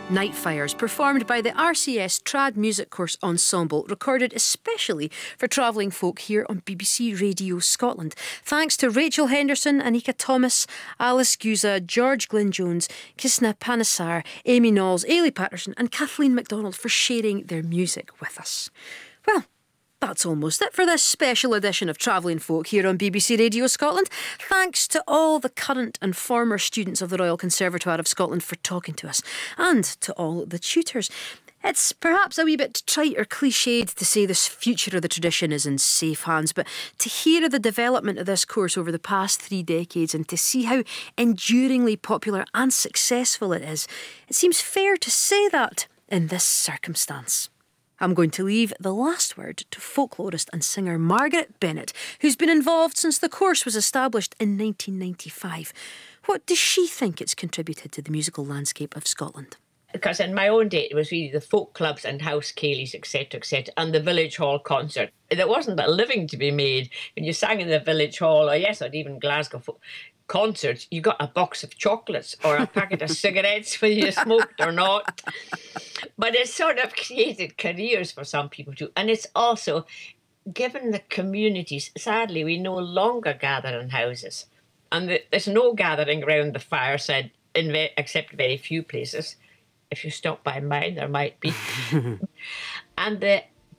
Night Fires, performed by the RCS Trad Music Course Ensemble, recorded especially for travelling folk here on BBC Radio Scotland. Thanks to Rachel Henderson, Anika Thomas, Alice Guza, George Glyn Jones, Kisna Panesar, Amy Knowles, Ailey Patterson and Kathleen MacDonald for sharing their music with us. Well, that's almost it for this special edition of Travelling Folk here on BBC Radio Scotland. Thanks to all the current and former students of the Royal Conservatoire of Scotland for talking to us, and to all the tutors. It's perhaps a wee bit trite or cliched to say this future of the tradition is in safe hands, but to hear of the development of this course over the past 3 decades and to see how enduringly popular and successful it is, it seems fair to say that in this circumstance. I'm going to leave the last word to folklorist and singer Margaret Bennett, who's been involved since the course was established in 1995. What does she think it's contributed to the musical landscape of Scotland? Because in my own day, it was really the folk clubs and house ceilidhs, etc., and the village hall concert. There wasn't a living to be made. When you sang in the village hall, or even Glasgow concerts, you got a box of chocolates or a packet of cigarettes whether you smoked or not. But it's sort of created careers for some people too. And it's also given the communities, sadly, we no longer gather in houses. And there's no gathering around the fireside except very few places. If you stop by mine, there might be. And the